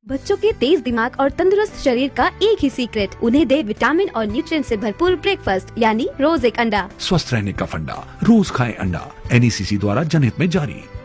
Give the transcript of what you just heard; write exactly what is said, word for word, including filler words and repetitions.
बच्चों के तेज दिमाग और तंदुरुस्त शरीर का एक ही सीक्रेट, उन्हें दे विटामिन और न्यूट्रिएंट से भरपूर ब्रेकफास्ट यानी रोज एक अंडा। स्वस्थ रहने का फंडा, रोज खाएं अंडा। एन ई सी सी द्वारा जनहित में जारी।